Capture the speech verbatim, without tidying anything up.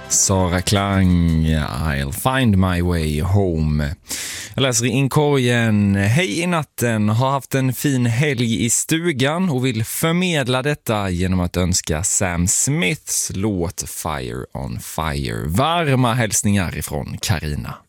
Sara Klang, I'll find my way home. Jag läser i inkorgen. Hej i natten, har haft en fin helg i stugan och vill förmedla detta genom att önska Sam Smiths låt Fire on Fire. Varma hälsningar ifrån Karina.